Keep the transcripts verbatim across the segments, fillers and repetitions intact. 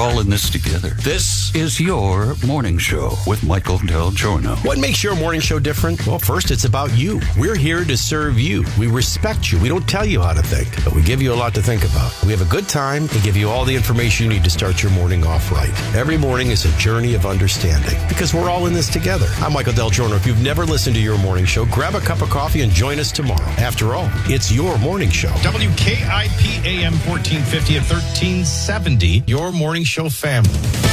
all in this together. This is your morning show with Michael Del Giorno. What makes your morning show different? Well, first, it's about you. We're here to serve you. We respect you. We don't tell you how to think, but we give you a lot to think about. We have a good time and give you all the information you need to start your morning off right. Every morning is a journey of understanding because we're all in this together. I'm Michael Del Giorno. If you've never listened to your morning show, grab a cup of coffee and join us tomorrow. After all, it's your morning show. W K I P A M fourteen fifty and thirteen seventy, your morning show family.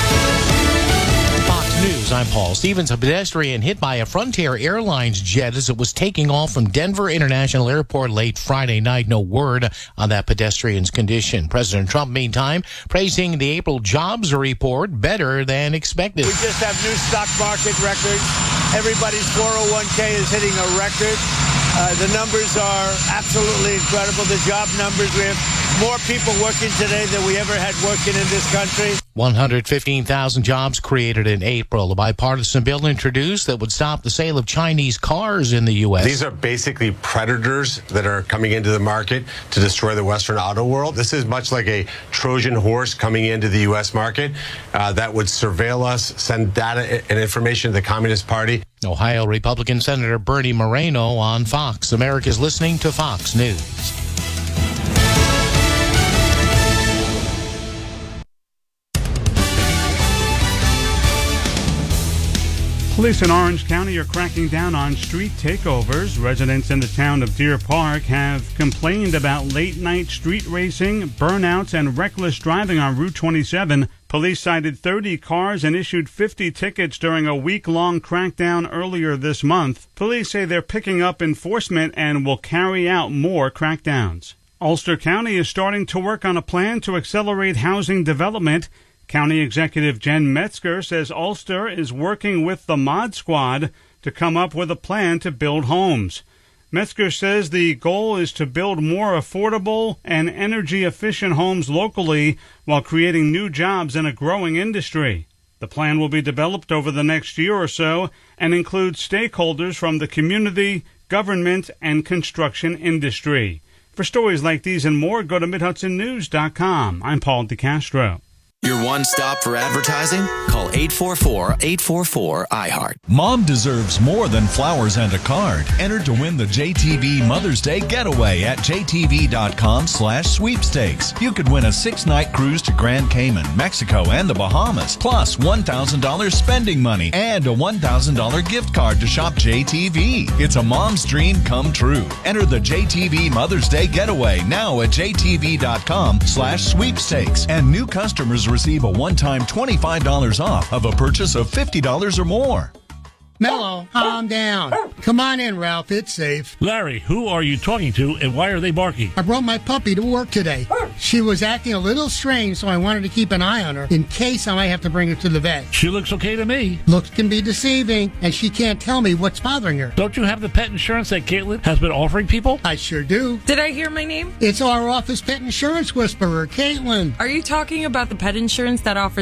Fox News, I'm Paul Stevens. A pedestrian hit by a Frontier Airlines jet as it was taking off from Denver International Airport late Friday night. No word on that pedestrian's condition. President Trump, meantime, praising the April jobs report better than expected. We just have new stock market records. Everybody's four oh one k is hitting a record. Uh, the numbers are absolutely incredible. The job numbers, we have more people working today than we ever had working in this country. one hundred fifteen thousand jobs created in April. A bipartisan bill introduced that would stop the sale of Chinese cars in the U S. These are basically predators that are coming into the market to destroy the Western auto world. This is much like a Trojan horse coming into the U S market uh, that would surveil us, send data and information to the Communist Party. Ohio Republican Senator Bernie Moreno on Fox. America's listening to Fox News. Police in Orange County are cracking down on street takeovers. Residents in the town of Deer Park have complained about late-night street racing, burnouts, and reckless driving on Route twenty-seven. Police cited thirty cars and issued fifty tickets during a week-long crackdown earlier this month. Police say they're picking up enforcement and will carry out more crackdowns. Ulster County is starting to work on a plan to accelerate housing development. County Executive Jen Metzger says Ulster is working with the Mod Squad to come up with a plan to build homes. Metzger says the goal is to build more affordable and energy-efficient homes locally while creating new jobs in a growing industry. The plan will be developed over the next year or so and includes stakeholders from the community, government, and construction industry. For stories like these and more, go to mid hudson news dot com. I'm Paul DeCastro. Your one stop for advertising? Call eight four four, eight four four, I heart. Mom deserves more than flowers and a card. Enter to win the J T V Mother's Day Getaway at j t v dot com slash sweepstakes. You could win a six-night cruise to Grand Cayman, Mexico, and the Bahamas, plus one thousand dollars spending money and a one thousand dollars gift card to shop J T V. It's a mom's dream come true. Enter the J T V Mother's Day Getaway now at j t v dot com slash sweepstakes. And new customers receive a one-time twenty-five dollars off of a purchase of fifty dollars or more. Mellow, calm down. Come on in, Ralph. It's safe. Larry, who are you talking to and why are they barking? I brought my puppy to work today. She was acting a little strange, so I wanted to keep an eye on her in case I might have to bring her to the vet. She looks okay to me. Looks can be deceiving, and she can't tell me what's bothering her. Don't you have the pet insurance that Caitlin has been offering people? I sure do. Did I hear my name? It's our office pet insurance whisperer, Caitlin. Are you talking about the pet insurance that offers